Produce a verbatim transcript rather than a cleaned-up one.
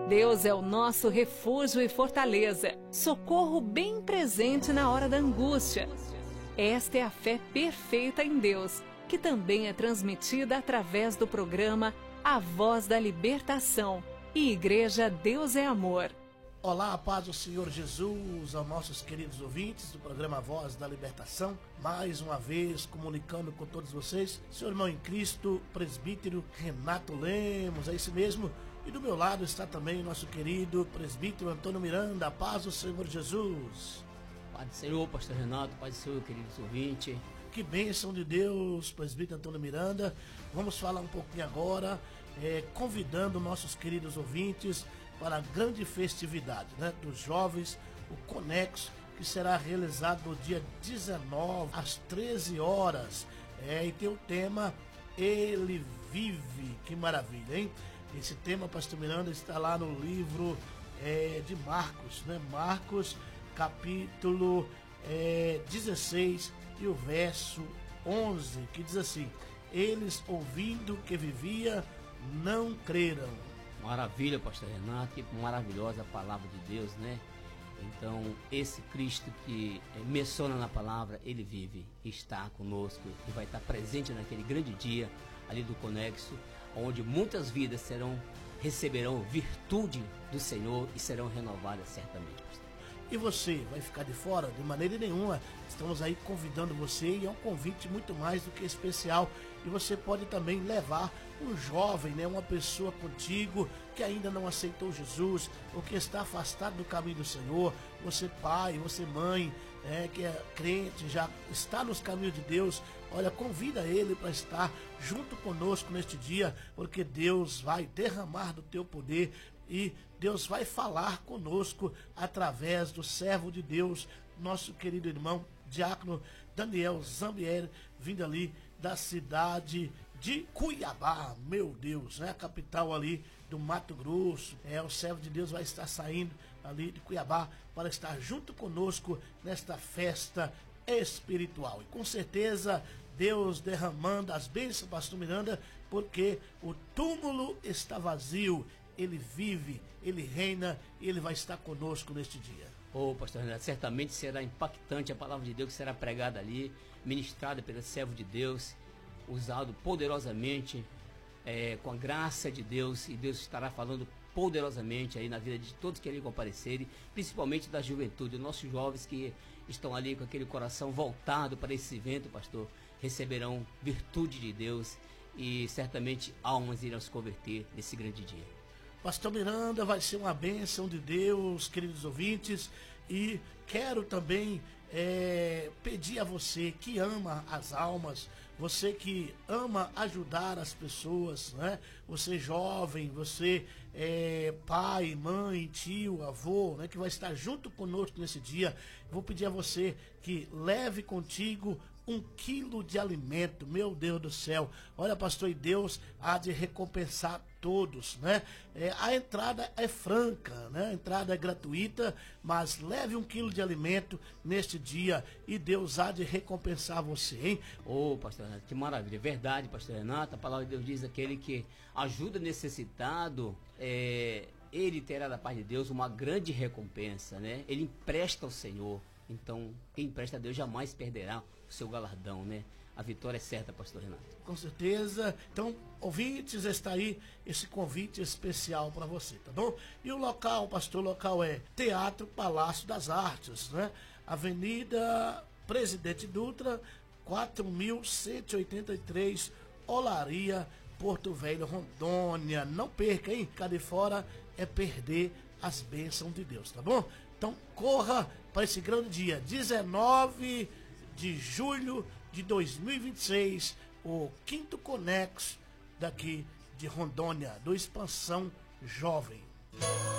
Deus é o nosso refúgio e fortaleza, socorro bem presente na hora da angústia. Esta é a fé perfeita em Deus, que também é transmitida através do programa A Voz da Libertação e Igreja Deus é Amor. Olá, a paz do Senhor Jesus, aos nossos queridos ouvintes do programa A Voz da Libertação, mais uma vez comunicando com todos vocês, seu irmão em Cristo, presbítero Renato Lemos, é isso mesmo, e do meu lado está também nosso querido presbítero Antônio Miranda, a paz do Senhor Jesus. Pai do Senhor, pastor Renato, Pai do Senhor, queridos ouvintes. Que bênção de Deus, presbítero Antônio Miranda. Vamos falar um pouquinho agora, é, convidando nossos queridos ouvintes para a grande festividade, né, dos jovens, o Conexo, que será realizado no dia dezenove, às treze horas. É, e tem o tema Ele Vive. Que maravilha, hein? Esse tema, pastor Miranda, está lá no livro é, de Marcos, né? Marcos, capítulo é, dezesseis e o verso onze, que diz assim: eles, ouvindo que vivia, não creram. Maravilha, pastor Renato, que maravilhosa palavra de Deus, né? Então, esse Cristo que menciona na palavra, ele vive, está conosco e vai estar presente naquele grande dia ali do Conexo, onde muitas vidas serão, receberão virtude do Senhor e serão renovadas certamente, pastor. E você vai ficar de fora? De maneira nenhuma. Estamos aí convidando você e é um convite muito mais do que especial. E você pode também levar um jovem, né, uma pessoa contigo que ainda não aceitou Jesus ou que está afastado do caminho do Senhor. Você pai, você mãe, é, que é crente, já está nos caminhos de Deus. Olha, convida ele para estar junto conosco neste dia, porque Deus vai derramar do teu poder e Deus vai falar conosco através do servo de Deus, nosso querido irmão diácono Daniel Zambieri, vindo ali da cidade de Cuiabá, meu Deus, né? A capital ali do Mato Grosso. É, o servo de Deus vai estar saindo ali de Cuiabá para estar junto conosco nesta festa espiritual. E com certeza Deus derramando as bênçãos, pastor Miranda, porque o túmulo está vazio. Ele vive, ele reina e ele vai estar conosco neste dia. Ô, oh, pastor Renato, certamente será impactante a palavra de Deus que será pregada ali, ministrada pelo servo de Deus, usado poderosamente, é, com a graça de Deus, e Deus estará falando poderosamente aí na vida de todos que ali comparecerem, principalmente da juventude, os nossos jovens que estão ali com aquele coração voltado para esse evento, pastor, receberão virtude de Deus e certamente almas irão se converter nesse grande dia. Pastor Miranda, vai ser uma bênção de Deus, queridos ouvintes, e quero também é, pedir a você que ama as almas, você que ama ajudar as pessoas, né? Você jovem, você é, pai, mãe, tio, avô, né? Que vai estar junto conosco nesse dia. Vou pedir a você que leve contigo um quilo de alimento, meu Deus do céu. Olha, pastor, e Deus há de recompensar todos, né? É, a entrada é franca, né? A entrada é gratuita, mas leve um quilo de alimento neste dia e Deus há de recompensar você, hein? Ô, oh, pastor Renato, que maravilha, verdade, pastor Renato, a palavra de Deus diz: aquele que ajuda necessitado, é, ele terá da parte de Deus uma grande recompensa, né? Ele empresta ao Senhor. Então, quem empresta a Deus jamais perderá o seu galardão, né? A vitória é certa, pastor Renato. Com certeza. Então, ouvintes, está aí esse convite especial para você, tá bom? E o local, pastor, o local é Teatro Palácio das Artes, né? Avenida Presidente Dutra, quatro mil cento e oitenta e três, Olaria, Porto Velho, Rondônia. Não perca, hein? Ficar de fora é perder as bênçãos de Deus, tá bom? Então corra para esse grande dia, dezenove de julho de dois mil e vinte e seis, o quinto Conexo daqui de Rondônia, do Expansão Jovem.